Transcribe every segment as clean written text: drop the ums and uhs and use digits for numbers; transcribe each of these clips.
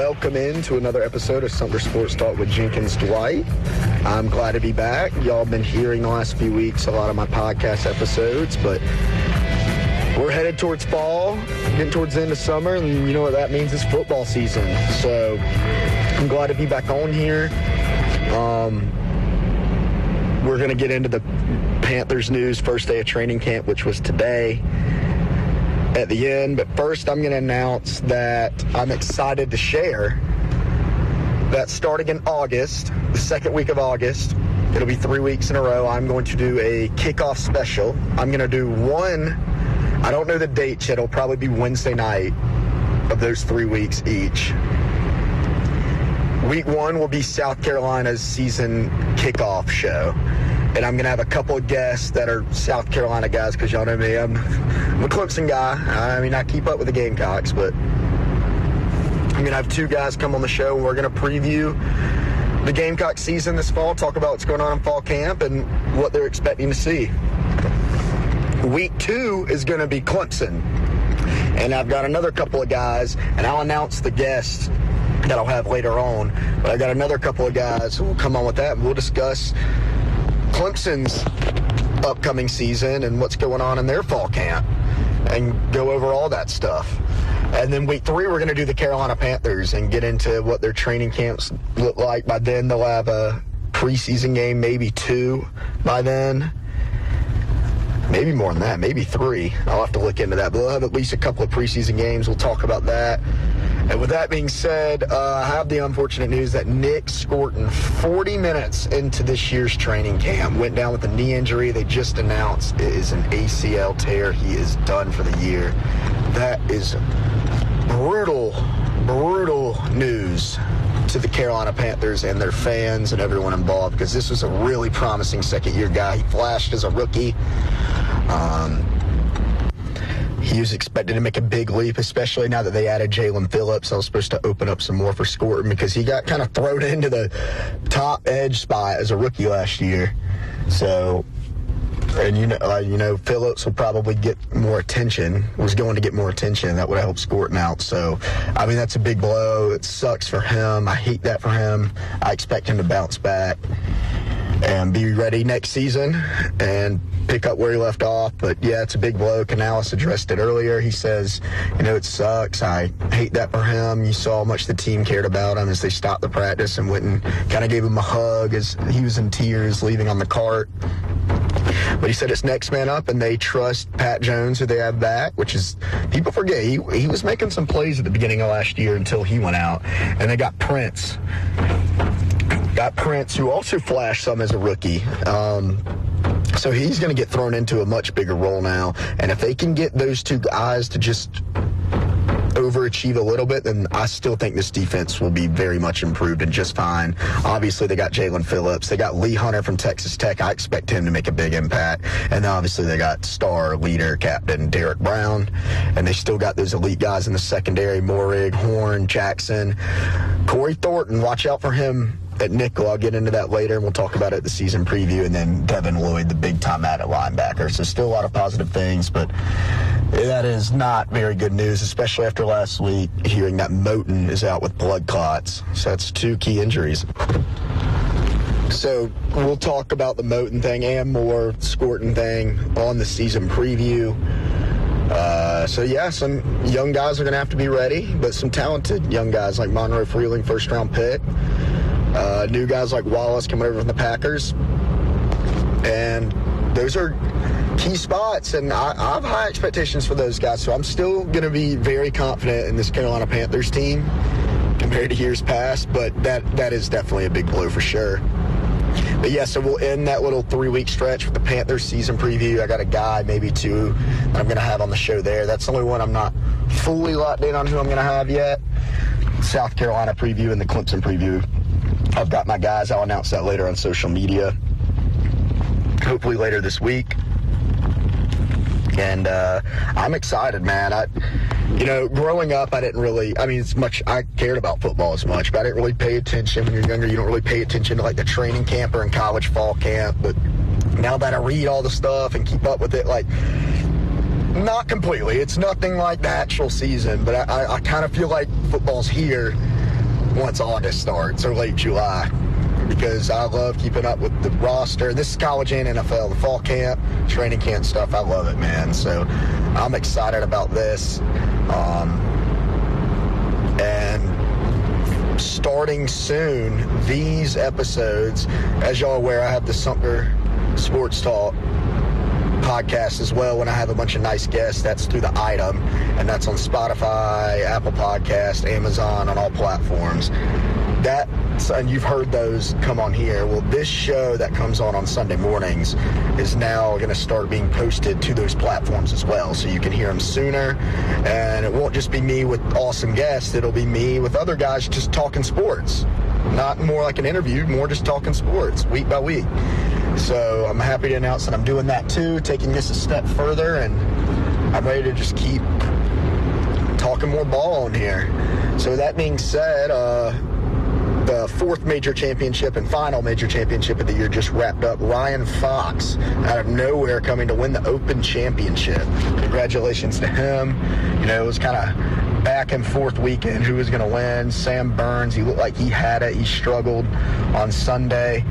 Welcome into another episode of Sumter Sports Talk with Jenkins Dwight. I'm glad to be back. Y'all been hearing the last few weeks a lot of my podcast episodes, but we're headed towards fall, getting towards the end of summer, and you know what that means is football season. So I'm glad to be back on here. We're going to get into the Panthers news, first day of training camp, which was today at the end. But first, I'm going to announce that I'm excited to share that starting in August, the second week of August, it'll be 3 weeks in a row, I'm going to do a kickoff special. I'm going to do one, I don't know the date yet, it'll probably be Wednesday night of those 3 weeks each. Week one will be South Carolina's season kickoff show. And I'm going to have a couple of guests that are South Carolina guys, because y'all know me. I'm a Clemson guy. I mean, I keep up with the Gamecocks, but I'm going to have two guys come on the show, and we're going to preview the Gamecock season this fall, talk about what's going on in fall camp and what they're expecting to see. Week two is going to be Clemson. And I've got another couple of guys, and I'll announce the guests that I'll have later on. But I got another couple of guys who will come on with that, and we'll discuss Clemson's upcoming season and what's going on in their fall camp and go over all that stuff. And then week three, we're going to do the Carolina Panthers and get into what their training camps look like. By then, they'll have a preseason game, maybe two by then. Maybe more than that, maybe three. I'll have to look into that. But they'll have at least a couple of preseason games. We'll talk about that. And with that being said, I have the unfortunate news that Nick Scorton, 40 minutes into this year's training camp, went down with a knee injury. They just announced it is an ACL tear. He is done for the year. That is brutal news to the Carolina Panthers and their fans and everyone involved, because this was a really promising second-year guy. He flashed as a rookie. He was expected to make a big leap, especially now that they added Jalen Phillips. I was supposed to open up some more for Scorton because he got kind of thrown into the top edge spot as a rookie last year. So, and you know, Phillips will probably get more attention, was going to get more attention. That would have helped Scorton out. So, I mean, that's a big blow. It sucks for him. I hate that for him. I expect him to bounce back and be ready next season and pick up where he left off. But yeah, it's a big blow. Canales addressed it earlier. He says, you know, it sucks. I hate that for him. You saw how much the team cared about him as they stopped the practice and went and kind of gave him a hug as he was in tears leaving on the cart. But he said it's next man up, and they trust Pat Jones, who they have back, which is, people forget, he was making some plays at the beginning of last year until he went out. And they got Prince. Who also flashed some as a rookie. So he's going to get thrown into a much bigger role now. And if they can get those two guys to just overachieve a little bit, then I still think this defense will be very much improved and just fine. Obviously, they got Jalen Phillips. They got Lee Hunter from Texas Tech. I expect him to make a big impact. And obviously, they got star leader, captain Derek Brown. And they still got those elite guys in the secondary, Morig, Horn, Jackson. Corey Thornton, watch out for him at nickel. I'll get into that later, and we'll talk about it at the season preview. And then Devin Lloyd, the big-time at linebacker. So still a lot of positive things, but that is not very good news, especially after last week, hearing that Moton is out with blood clots. So that's two key injuries. So we'll talk about the Moton thing and more Scorton thing on the season preview. So yeah, some young guys are going to have to be ready, but some talented young guys like Monroe Freeling, first-round pick. New guys like Wallace coming over from the Packers. And those are key spots, and I have high expectations for those guys. So I'm still going to be very confident in this Carolina Panthers team compared to years past, but that is definitely a big blow for sure. But yeah, so we'll end that little 3-week stretch with the Panthers season preview. I got a guy, maybe two, that I'm going to have on the show there. That's the only one I'm not fully locked in on who I'm going to have yet. South Carolina preview and the Clemson preview. I've got my guys. I'll announce that later on social media, hopefully later this week. And I'm excited, man. Growing up, I cared about football as much, but I didn't really pay attention. When you're younger, you don't really pay attention to, like, the training camp or in college fall camp. But now that I read all the stuff and keep up with it, like, not completely. It's nothing like the actual season, but I kind of feel like football's here. once August starts or late July, because I love keeping up with the roster. This is college and NFL, the fall camp, training camp stuff. I love it, man. So I'm excited about this. And starting soon, these episodes, as y'all are aware, I have the Sumter Sports Talk podcast as well. When I have a bunch of nice guests, that's through the Item, and that's on Spotify, Apple Podcast, Amazon, on all platforms. And you've heard those come on here. Well, this show that comes on Sunday mornings is now going to start being posted to those platforms as well, so you can hear them sooner. And it won't just be me with awesome guests. It'll be me with other guys just talking sports. Not more like an interview, more just talking sports week by week. So I'm happy to announce that I'm doing that too, taking this a step further, and I'm ready to just keep talking more ball on here. So that being said, the fourth major championship and final major championship of the year just wrapped up. Ryan Fox, out of nowhere, coming to win the Open Championship. Congratulations to him. You know, it was kind of back and forth weekend who was going to win. Sam Burns, he looked like he had it. He struggled on Sunday.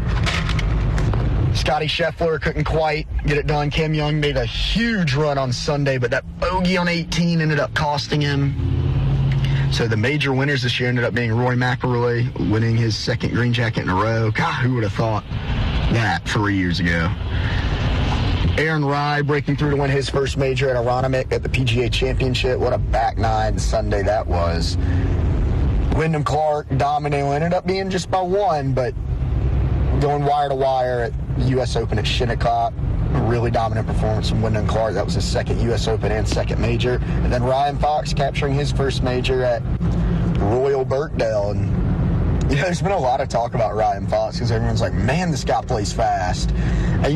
Scotty Scheffler couldn't quite get it done. Cam Young made a huge run on Sunday, but that bogey on 18 ended up costing him. So the major winners this year ended up being Rory McIlroy, winning his second green jacket in a row. God, who would have thought that 3 years ago? Aaron Rai breaking through to win his first major at Aronimink at the PGA Championship. What a back nine Sunday that was. Wyndham Clark dominating. Ended up being just by one, but going wire to wire at the U.S. Open at Shinnecock. A really dominant performance from Wyndham Clark. That was his second U.S. Open and second major. And then Ryan Fox capturing his first major at Royal Birkdale. And, you know, there's been a lot of talk about Ryan Fox because everyone's like, man, this guy plays fast. And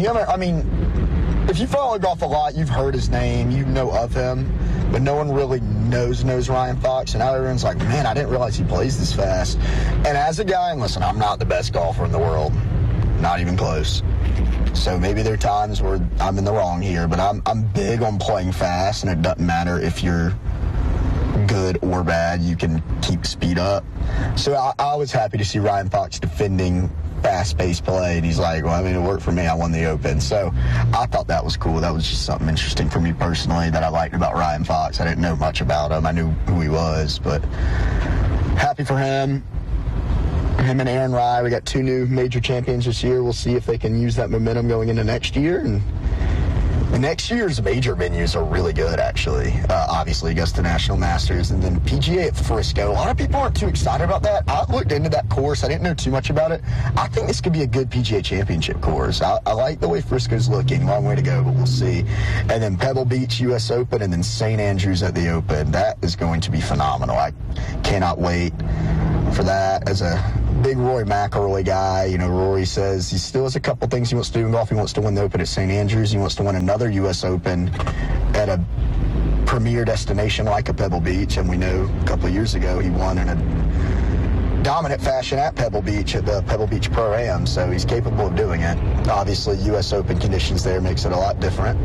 if you follow golf a lot, you've heard his name, you know of him, but no one really knows Ryan Fox. And now everyone's like, man, I didn't realize he plays this fast. And as a guy, and listen, I'm not the best golfer in the world. Not even close. So maybe there are times where I'm in the wrong here, but I'm big on playing fast, and it doesn't matter if you're good or bad. You can keep speed up. So I was happy to see Ryan Fox defending fast-paced play, and he's like, well, I mean, it worked for me. I won the Open. So I thought that was cool. That was just something interesting for me personally that I liked about Ryan Fox. I didn't know much about him. I knew who he was, but happy for him. Him and Aaron Rai, we got two new major champions this year. We'll see if they can use that momentum going into next year. And the next year's major venues are really good, actually. Obviously, Augusta National Masters and then PGA at Frisco. A lot of people aren't too excited about that. I looked into that course. I didn't know too much about it. I think this could be a good PGA Championship course. I like the way Frisco's looking. Long way to go, but we'll see. And then Pebble Beach, U.S. Open, and then St. Andrews at the Open. That is going to be phenomenal. I cannot wait for that. As a big Rory McIlroy guy, you know, Rory says he still has a couple things he wants to do in golf. He wants to win the Open at St. Andrews. He wants to win another U.S. Open at a premier destination like a Pebble Beach. And we know a couple of years ago he won in a dominant fashion at Pebble Beach at the Pebble Beach Pro-Am. So he's capable of doing it. Obviously, U.S. Open conditions there makes it a lot different.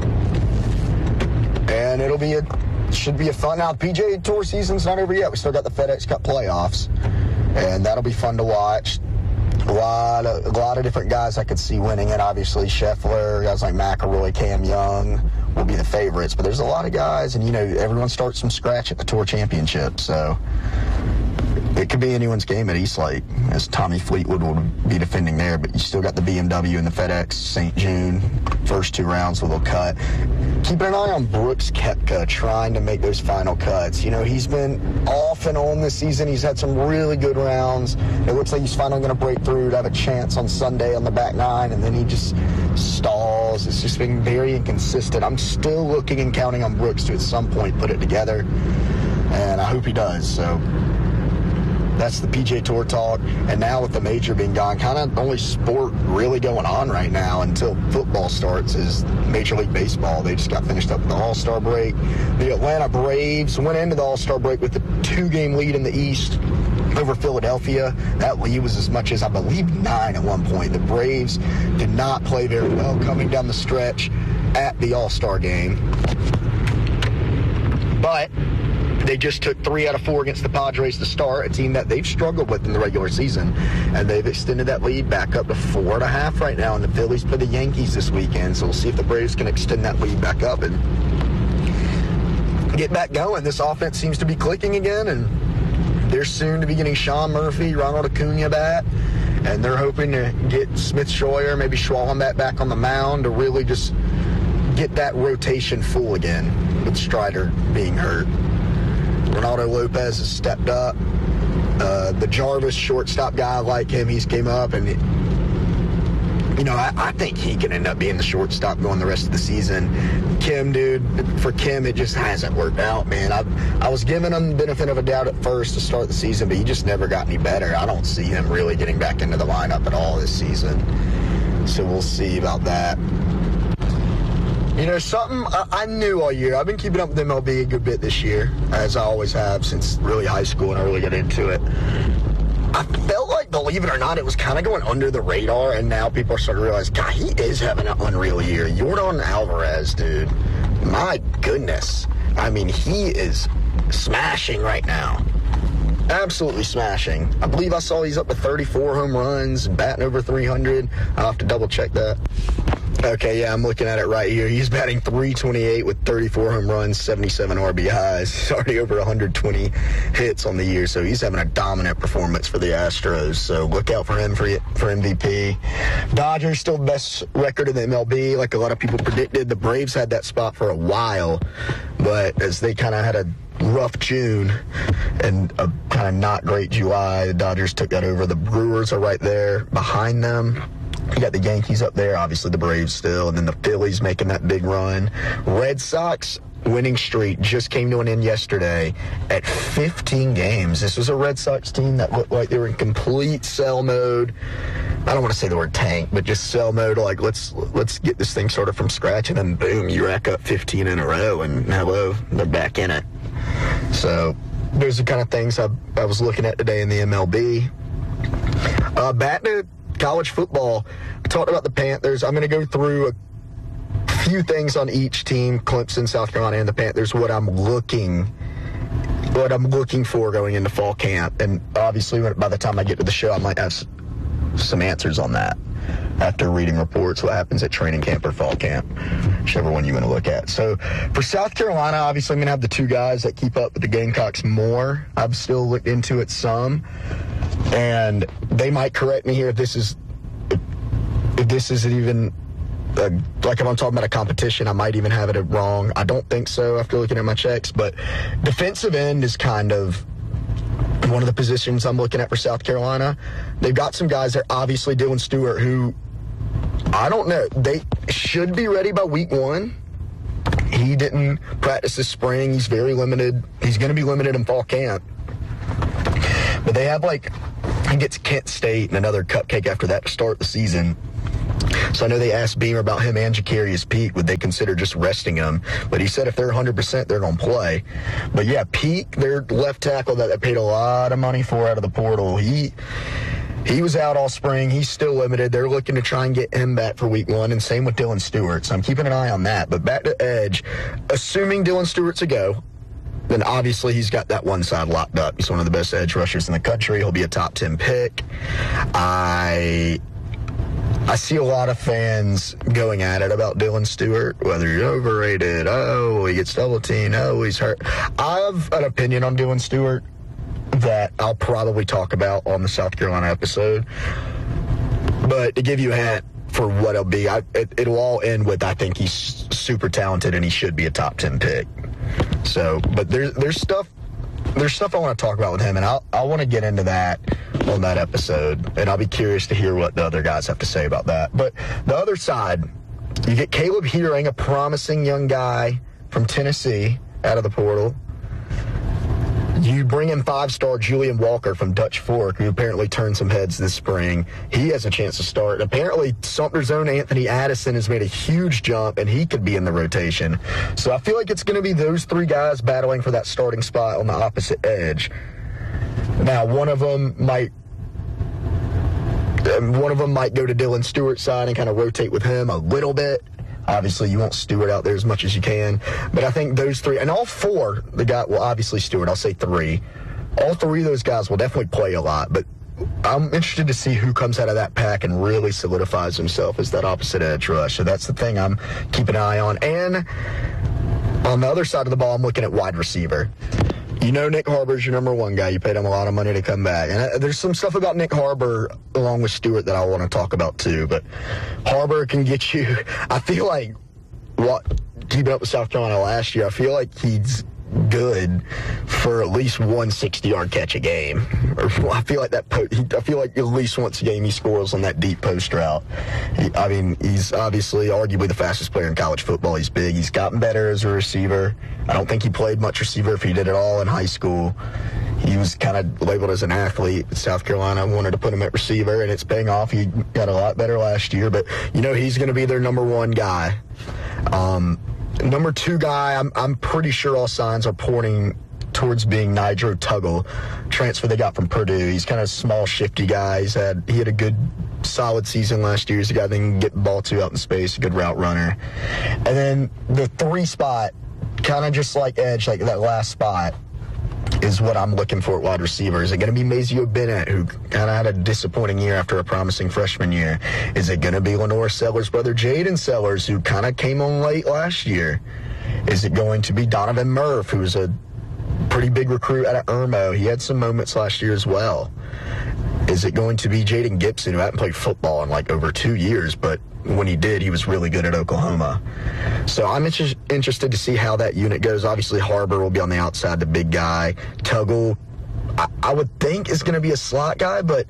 And should be a fun. Now, the PGA Tour season's not over yet. We still got the FedEx Cup playoffs, and that'll be fun to watch. A lot of different guys I could see winning it. Obviously, Scheffler, guys like McIlroy, Cam Young will be the favorites. But there's a lot of guys, and, you know, everyone starts from scratch at the Tour Championship, so it could be anyone's game at East Lake, as Tommy Fleetwood will be defending there. But you still got the BMW and the FedEx St. June. First two rounds with a cut. Keeping an eye on Brooks Koepka trying to make those final cuts. You know, he's been off and on this season. He's had some really good rounds. It looks like he's finally going to break through to have a chance on Sunday on the back nine, and then he just stalls. It's just been very inconsistent. I'm still looking and counting on Brooks to at some point put it together, and I hope he does. So that's the PGA Tour talk. And now with the major being gone, kind of the only sport really going on right now until football starts is Major League Baseball. They just got finished up with the All-Star break. The Atlanta Braves went into the All-Star break with a 2-game lead in the East over Philadelphia. That lead was as much as, I believe, 9 at one point. The Braves did not play very well coming down the stretch at the All-Star game. But They just took 3 out of 4 against the Padres to start, a team that they've struggled with in the regular season. And they've extended that lead back up to 4.5 right now. And the Phillies play the Yankees this weekend. So we'll see if the Braves can extend that lead back up and get back going. This offense seems to be clicking again. And they're soon to be getting Sean Murphy, Ronald Acuna back. And they're hoping to get Smith Schroyer, maybe Schwallenbach back on the mound to really just get that rotation full again with Strider being hurt. Ronaldo Lopez has stepped up. The Jarvis shortstop guy, I like him. He's came up, and I think he can end up being the shortstop going the rest of the season. Kim, dude, for Kim, it just hasn't worked out, man. I was giving him the benefit of a doubt at first to start the season, but he just never got any better. I don't see him really getting back into the lineup at all this season. So we'll see about that. Something I knew all year. I've been keeping up with MLB a good bit this year, as I always have since really high school and I really got into it. I felt like, believe it or not, it was kind of going under the radar, and now people are starting to realize, God, he is having an unreal year. Yordan Alvarez, dude. My goodness. I mean, he is smashing right now. Absolutely smashing. I believe I saw he's up to 34 home runs, batting over 300. I'll have to double check that. Okay, yeah, I'm looking at it right here. He's batting .328 with 34 home runs, 77 RBIs. He's already over 120 hits on the year, so he's having a dominant performance for the Astros. So look out for him for MVP. Dodgers still the best record in the MLB, like a lot of people predicted. The Braves had that spot for a while, but as they kind of had a rough June and a kind of not great July, the Dodgers took that over. The Brewers are right there behind them. You got the Yankees up there, obviously the Braves still, and then the Phillies making that big run. Red Sox winning streak just came to an end yesterday at 15 games. This was a Red Sox team that looked like they were in complete sell mode. I don't want to say the word tank, but just sell mode, like let's get this thing sort of from scratch, and then boom, you rack up 15 in a row, and hello, they're back in it. So those are the kind of things I was looking at today in the MLB. Back to college football. I talked about the Panthers. I'm going to go through a few things on each team, Clemson, South Carolina, and the Panthers, what I'm looking for going into fall camp. And obviously, by the time I get to the show, I might have some answers on that after reading reports, what happens at training camp or fall camp, whichever one you want to look at. So for South Carolina, obviously I'm going to have the two guys that keep up with the Gamecocks more. I've still looked into it some, and they might correct me here if this isn't even like if I'm talking about a competition, I might even have it wrong. I don't think so after looking at my checks, but defensive end is kind of one of the positions I'm looking at for South Carolina. They've got some guys there, obviously Dylan Stewart, who I don't know. They should be ready by week 1. He didn't practice this spring. He's very limited. He's going to be limited in fall camp. But they have, he gets Kent State and another cupcake after that to start the season. So I know they asked Beamer about him and Jacarius Peak. Would they consider just resting him? But he said if they're 100%, they're going to play. But, yeah, Peak, their left tackle that they paid a lot of money for out of the portal, he was out all spring. He's still limited. They're looking to try and get him back for week 1, and same with Dylan Stewart. So I'm keeping an eye on that. But back to edge, assuming Dylan Stewart's a go, then obviously he's got that one side locked up. He's one of the best edge rushers in the country. He'll be a top 10 pick. I see a lot of fans going at it about Dylan Stewart, whether he's overrated, he gets double teamed, he's hurt. I have an opinion on Dylan Stewart that I'll probably talk about on the South Carolina episode. But to give you a hint for what it'll be, it'll all end with I think he's super talented and he should be a top 10 pick. So, but there's stuff I want to talk about with him, and I want to get into that on that episode, and I'll be curious to hear what the other guys have to say about that. But the other side, you get Caleb Hearing, a promising young guy from Tennessee out of the portal. You bring in 5-star Julian Walker from Dutch Fork, who apparently turned some heads this spring. He has a chance to start. Apparently, Sumter's own Anthony Addison has made a huge jump, and he could be in the rotation. So I feel like it's going to be those three guys battling for that starting spot on the opposite edge. Now, one of them might go to Dylan Stewart's side and kind of rotate with him a little bit. Obviously, you want Stewart out there as much as you can. But I think those three, and all four, obviously Stewart, I'll say three. All three of those guys will definitely play a lot. But I'm interested to see who comes out of that pack and really solidifies himself as that opposite edge rush. So that's the thing I'm keeping an eye on. And on the other side of the ball, I'm looking at wide receiver. You know Nick Harbor's your number one guy. You paid him a lot of money to come back. And there's some stuff about Nick Harbor along with Stewart that I want to talk about too. But Harbor can get you, I feel like, keeping up with South Carolina last year, I feel like he's good for at least 160-yard catch a game. I feel like at least once a game he scores on that deep post route. He's obviously arguably the fastest player in college football. He's big. He's gotten better as a receiver. I don't think he played much receiver if he did at all in high school. He was kind of labeled as an athlete. South Carolina wanted to put him at receiver, and it's paying off. He got a lot better last year, but he's going to be their number one guy. Number two guy, I'm pretty sure all signs are pointing towards being Nigel Tuggle, transfer they got from Purdue. He's kind of a small, shifty guy. He had a good, solid season last year. He's a guy that can get the ball to out in space, a good route runner. And then the three spot, kind of just like edge, like that last spot, is what I'm looking for at wide receiver. Is it going to be Mazeo Bennett, who kind of had a disappointing year after a promising freshman year? Is it going to be Lenore Sellers' brother, Jaden Sellers, who kind of came on late last year? Is it going to be Donovan Murph, who's a pretty big recruit out of Irmo? He had some moments last year as well. Is it going to be Jaden Gibson, who hadn't played football in like over 2 years, but when he did, he was really good at Oklahoma? So I'm interested to see how that unit goes. Obviously, Harbor will be on the outside, the big guy. Tuggle, I would think, is going to be a slot guy, but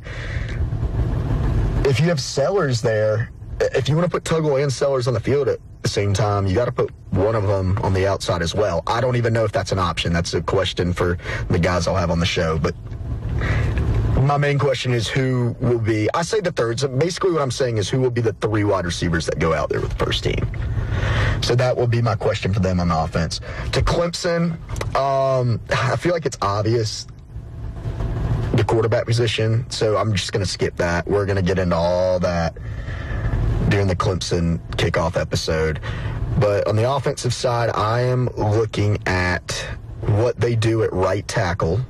if you have Sellers there, if you want to put Tuggle and Sellers on the field at the same time, you got to put one of them on the outside as well. I don't even know if that's an option. That's a question for the guys I'll have on the show, but my main question is who will be, I say the third. So basically what I'm saying is who will be the three wide receivers that go out there with the first team. So that will be my question for them on offense. To Clemson, I feel like it's obvious, the quarterback position. So I'm just going to skip that. We're going to get into all that during the Clemson kickoff episode. But on the offensive side, I am looking at what they do at right tackle.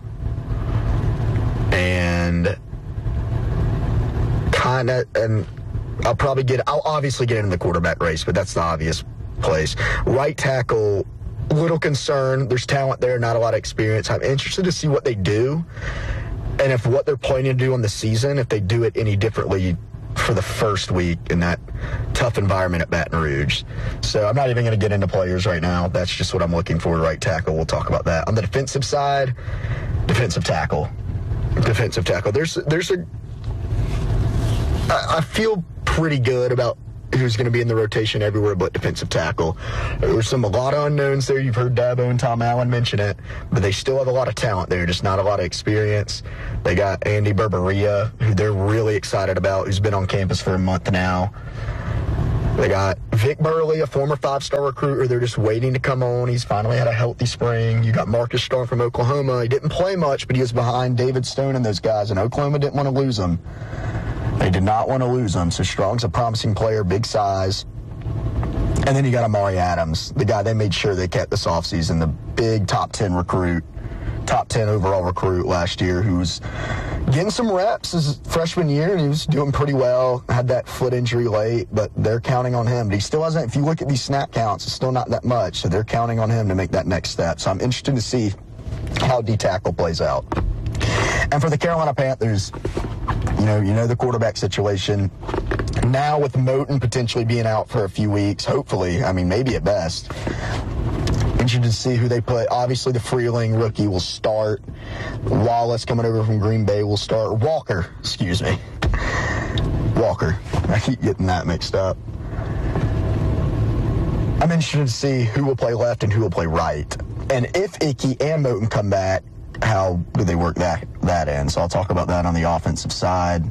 And I'll obviously get into the quarterback race, but that's the obvious place. Right tackle, little concern. There's talent there, not a lot of experience. I'm interested to see what they do and if what they're planning to do on the season, if they do it any differently for the first week in that tough environment at Baton Rouge. So I'm not even going to get into players right now. That's just what I'm looking for, right tackle. We'll talk about that. On the defensive side, defensive tackle. I feel pretty good about who's going to be in the rotation everywhere but defensive tackle. There's a lot of unknowns there. You've heard Dabo and Tom Allen mention it, but they still have a lot of talent there, just not a lot of experience. They got Andy Berberia, who they're really excited about, who's been on campus for a month now. They got Vic Burley, a former five-star recruiter. They're just waiting to come on. He's finally had a healthy spring. You got Marcus Strong from Oklahoma. He didn't play much, but he was behind David Stone and those guys, and Oklahoma didn't want to lose him. They did not want to lose him, so Strong's a promising player, big size. And then you got Amari Adams, the guy they made sure they kept this offseason, the big top 10 overall recruit last year, who was getting some reps his freshman year, and he was doing pretty well. Had that foot injury late, but they're counting on him. But he still hasn't, if you look at these snap counts, it's still not that much, so they're counting on him to make that next step. So I'm interested to see how D-tackle plays out. And for the Carolina Panthers, you know the quarterback situation. Now with Moten potentially being out for a few weeks, hopefully, maybe at best, interested to see who they put. Obviously, the Freeling rookie will start. Wallace coming over from Green Bay will start. Walker. I keep getting that mixed up. I'm interested to see who will play left and who will play right. And if Ickey and Moten come back, how do they work that in? So I'll talk about that on the offensive side.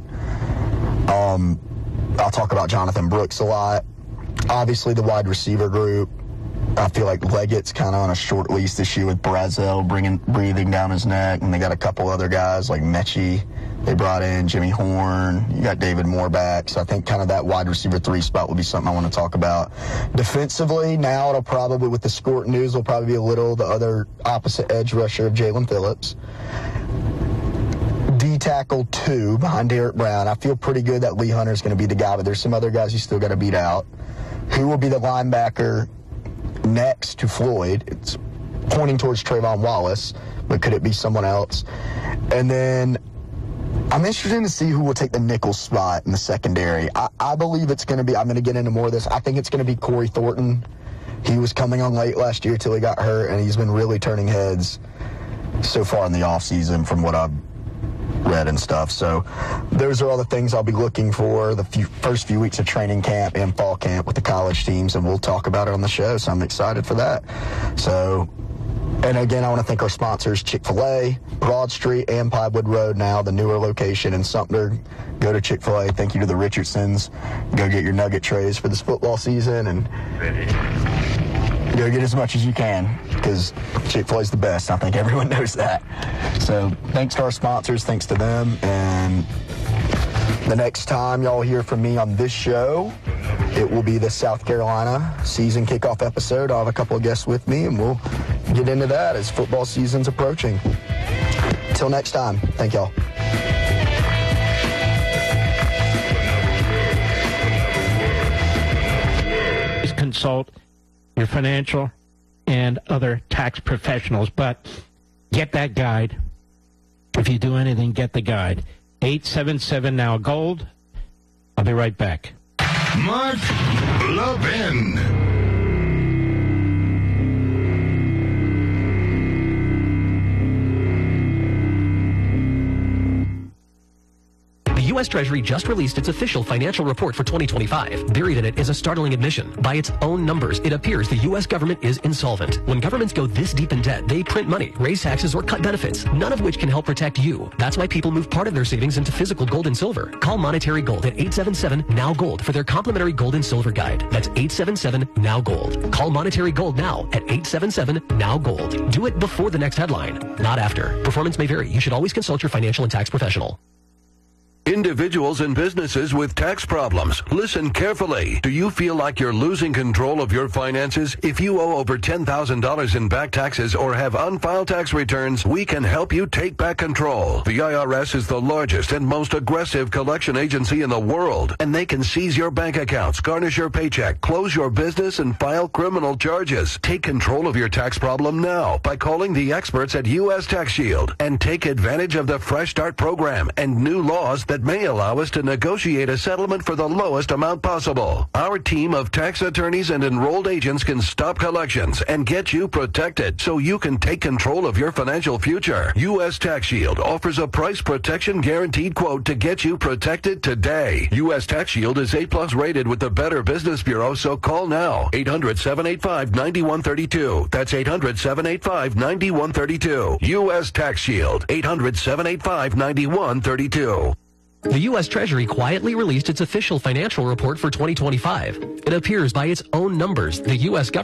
I'll talk about Jonathan Brooks a lot. Obviously, the wide receiver group. I feel like Leggett's kind of on a short leash this year with Brazel breathing down his neck, and they got a couple other guys like Mechie they brought in, Jimmy Horn. You got David Moore back, so I think kind of that wide receiver 3 spot will be something I want to talk about. Defensively, now it'll probably, with the Skort news, will probably be a little the other opposite edge rusher of Jalen Phillips. D-tackle 2 behind Derek Brown. I feel pretty good that Lee Hunter's going to be the guy, but there's some other guys you still got to beat out. Who will be the linebacker next to Floyd? It's pointing towards Trayvon Wallace, but could it be someone else? And then I'm interested to see who will take the nickel spot in the secondary. I believe it's going to be, I'm going to get into more of this, I think it's going to be Corey Thornton. He was coming on late last year till he got hurt, and he's been really turning heads so far in the offseason from what I've read and stuff. So those are all the things I'll be looking for the first few weeks of training camp and fall camp with the college teams, and we'll talk about it on the show, so I'm excited for that. So, and again, I want to thank our sponsors, Chick-fil-A, Broad Street, and Pinewood Road now, the newer location in Sumter. Go to Chick-fil-A. Thank you to the Richardsons. Go get your nugget trays for this football season, and go get as much as you can, because Chick-fil-A's the best. I think everyone knows that. So thanks to our sponsors, thanks to them, and the next time y'all hear from me on this show, it will be the South Carolina season kickoff episode. I'll have a couple of guests with me, and we'll get into that as football season's approaching. Until next time, thank y'all. Consult your financial and other tax professionals, but get that guide. If you do anything, get the guide. 877-NOW-GOLD. I'll be right back. Mark Levin. The U.S. Treasury just released its official financial report for 2025. Buried in it is a startling admission. By its own numbers, it appears the U.S. government is insolvent. When governments go this deep in debt, they print money, raise taxes, or cut benefits, none of which can help protect you. That's why people move part of their savings into physical gold and silver. Call Monetary Gold at 877-NOW-GOLD for their complimentary gold and silver guide. That's 877-NOW-GOLD. Call Monetary Gold now at 877-NOW-GOLD. Do it before the next headline, not after. Performance may vary. You should always consult your financial and tax professional. Individuals and businesses with tax problems, listen carefully. Do you feel like you're losing control of your finances? If you owe over $10,000 in back taxes or have unfiled tax returns, we can help you take back control. The IRS is the largest and most aggressive collection agency in the world, and they can seize your bank accounts, garnish your paycheck, close your business, and file criminal charges. Take control of your tax problem now by calling the experts at U.S. Tax Shield and take advantage of the Fresh Start program and new laws that may allow us to negotiate a settlement for the lowest amount possible. Our team of tax attorneys and enrolled agents can stop collections and get you protected so you can take control of your financial future. U.S. Tax Shield offers a price protection guaranteed quote to get you protected today. U.S. Tax Shield is A+ rated with the Better Business Bureau, so call now. 800-785-9132. That's 800-785-9132. U.S. Tax Shield. 800-785-9132. The U.S. Treasury quietly released its official financial report for 2025. It appears by its own numbers, the U.S. government